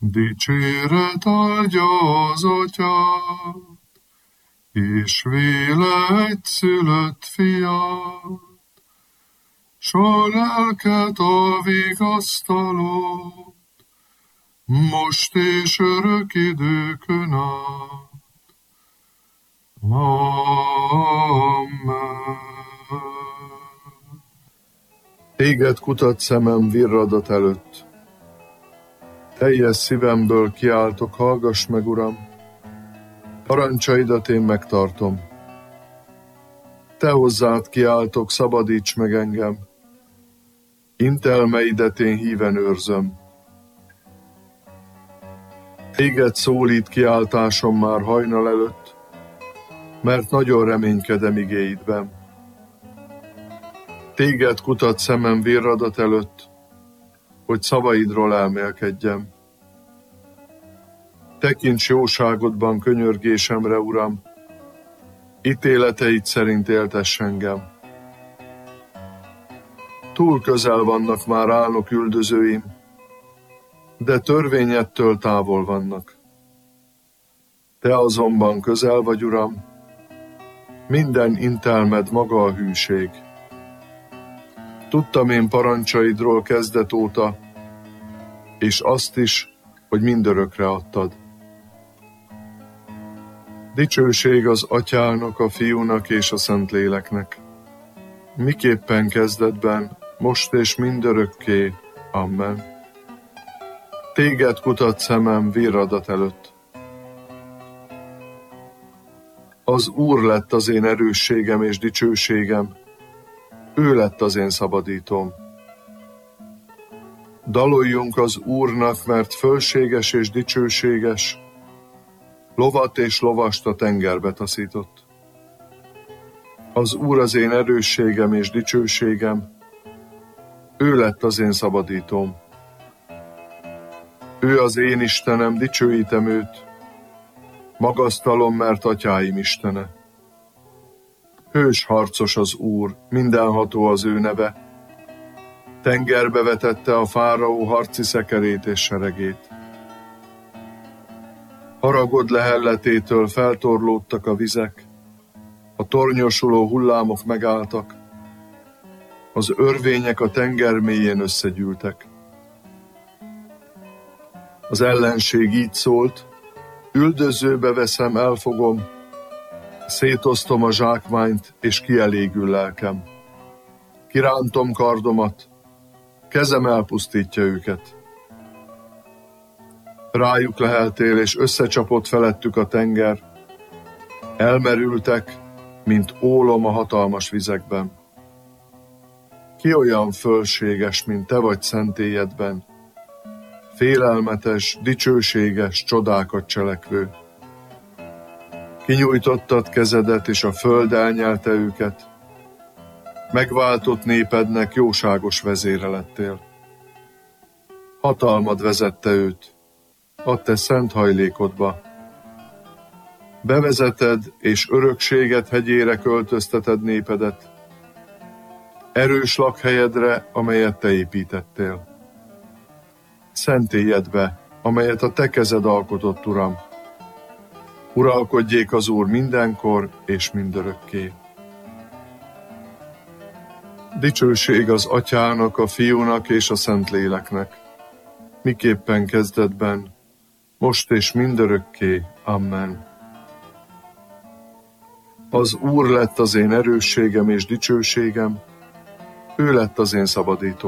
Dicséret áldja az atyát, és véle egyszülött fiát, s a lelket a vigasztalót, most és örök időkön át. Amen. Téged kutat szemem virradat előtt. Teljes szívemből kiáltok, hallgass meg, Uram! Parancsaidat én megtartom. Te hozzád kiáltok, szabadíts meg engem. Intelmeidet én híven őrzöm. Téged szólít kiáltásom már hajnal előtt, mert nagyon reménykedem igéidben. Téged kutat szemem virradat előtt, hogy szavaidról elmélkedjem. Tekints jóságodban könyörgésemre, Uram, ítéleteid szerint éltess engem. Túl közel vannak már álnok üldözőim, de törvényettől távol vannak. Te azonban közel vagy, Uram, minden intelmed maga a hűség. Tudtam én parancsaidról kezdet óta, és azt is, hogy mindörökre adtad. Dicsőség az Atyának, a Fiúnak és a Szentléleknek, miképpen kezdetben, most és mindörökké. Amen. Téged kutat szemem virradat előtt. Az Úr lett az én erősségem és dicsőségem, ő lett az én szabadítóm. Daloljunk az Úrnak, mert fölséges és dicsőséges, lovat és lovast a tengerbe taszított. Az Úr az én erősségem és dicsőségem, ő lett az én szabadítóm. Ő az én Istenem, dicsőítem őt, magasztalom, mert atyáim Istene. Hős harcos az Úr, mindenható az ő neve, tengerbe vetette a fáraó harci szekerét és seregét. Haragod lehelletétől feltorlódtak a vizek, a tornyosuló hullámok megálltak, az örvények a tenger mélyén összegyűltek. Az ellenség így szólt, üldözőbe veszem, elfogom, szétosztom a zsákmányt, és kielégül lelkem. Kirántom kardomat, kezem elpusztítja őket. Rájuk leheltél, és összecsapott felettük a tenger. Elmerültek, mint ólom a hatalmas vizekben. Ki olyan fölséges, mint te vagy szentélyedben, félelmetes, dicsőséges, csodákat cselekvő. Kinyújtottad kezedet, és a föld elnyelte őket. Megváltott népednek jóságos vezére lettél. Hatalmad vezette őt a te szent hajlékodba. Bevezeted, és örökséget hegyére költözteted népedet, erős lakhelyedre, amelyet te építettél. Szentélyedbe, amelyet a te kezed alkotott, Uram. Uralkodjék az Úr mindenkor és mindörökké. Dicsőség az Atyának, a Fiúnak és a Szentléleknek, miképpen kezdetben, most és mindörökké. Amen. Az Úr lett az én erősségem és dicsőségem, ő lett az én szabadítóm.